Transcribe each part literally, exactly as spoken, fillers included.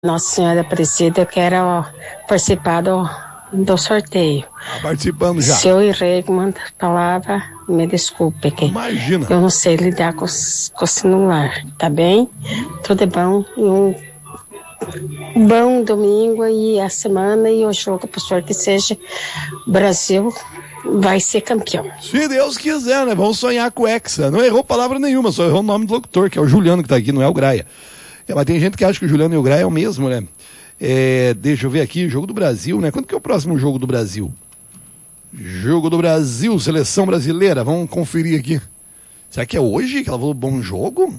Nossa Senhora Aparecida, eu quero participar do, do sorteio. Tá participando já. Se eu errei alguma palavra, me desculpe. Que Imagina. Eu não sei lidar com, com o celular, tá bem? Tudo é bom. E um bom domingo e a semana e o jogo, professor, que seja o Brasil vai ser campeão. Se Deus quiser, né? Vamos sonhar com o Hexa. Não errou palavra nenhuma, só errou o nome do locutor, que é o Juliano que tá aqui, não é o Graia. É, mas tem gente que acha que o Juliano e o Graia é o mesmo, né? É, deixa eu ver aqui, jogo do Brasil, né? Quando que é o próximo jogo do Brasil? Jogo do Brasil, seleção brasileira, vamos conferir aqui. Será que é hoje que ela falou bom jogo?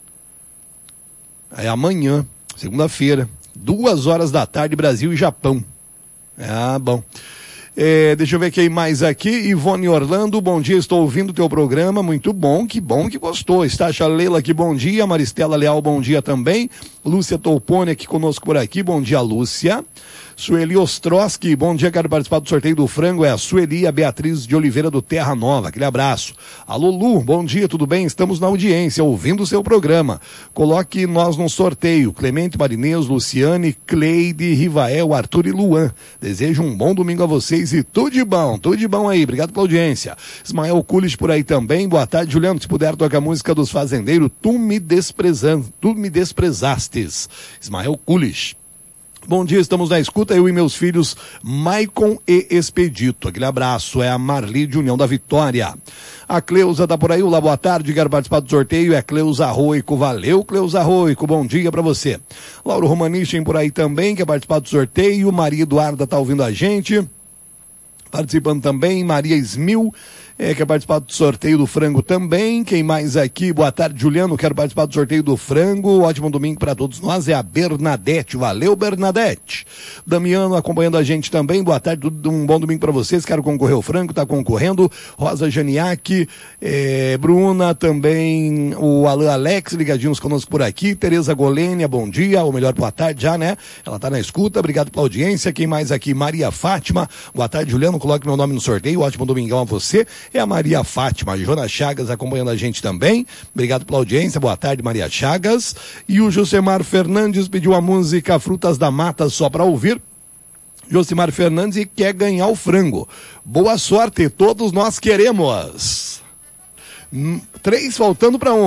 É amanhã, segunda-feira, duas horas da tarde, Brasil e Japão. Ah, bom. É, deixa eu ver quem mais aqui. Ivone Orlando, bom dia, estou ouvindo o teu programa, muito bom, que bom que gostou. Estácia Leila aqui, bom dia. Maristela Leal, bom dia também. Lúcia Tolpone aqui conosco por aqui, bom dia, Lúcia. Sueli Ostroski, bom dia, quero participar do sorteio do frango, é a Sueli e a Beatriz de Oliveira do Terra Nova, aquele abraço. Alô Lu, bom dia, tudo bem? Estamos na audiência, ouvindo o seu programa. Coloque nós no sorteio, Clemente Marinês, Luciane, Cleide, Rivael, Arthur e Luan. Desejo um bom domingo a vocês e tudo de bom, tudo de bom aí, obrigado pela audiência. Ismael Kulich por aí também, boa tarde, Juliano, se puder tocar a música dos Fazendeiros, tu me desprezando, tu me desprezastes. Ismael Kulich. Bom dia, estamos na escuta, eu e meus filhos Maicon e Expedito. Aquele abraço, é a Marli de União da Vitória. A Cleusa tá por aí, olá, boa tarde, quero participar do sorteio, é Cleusa Arroico, valeu Cleusa Arroico, bom dia pra você. Lauro Romanichem por aí também, quer participar do sorteio, Maria Eduarda tá ouvindo a gente, participando também, Maria Esmil, é, quer participar do sorteio do frango também. Quem mais aqui? Boa tarde, Juliano, quero participar do sorteio do frango. Ótimo domingo para todos nós, é a Bernadette. Valeu, Bernadette. Damiano acompanhando a gente também. Boa tarde, um bom domingo para vocês. Quero concorrer ao frango, tá concorrendo. Rosa Janiak, é, Bruna também, o Alan Alex ligadinhos conosco por aqui. Tereza Golênia, bom dia, ou melhor, boa tarde já, né? Ela tá na escuta, obrigado pela audiência. Quem mais aqui? Maria Fátima. Boa tarde, Juliano, coloque meu nome no sorteio. Ótimo domingão a você. É a Maria Fátima, a Jonas Chagas acompanhando a gente também. Obrigado pela audiência, boa tarde, Maria Chagas. E o Josemar Fernandes pediu a música Frutas da Mata só para ouvir. Josemar Fernandes e quer ganhar o frango. Boa sorte, todos nós queremos. Três faltando para um.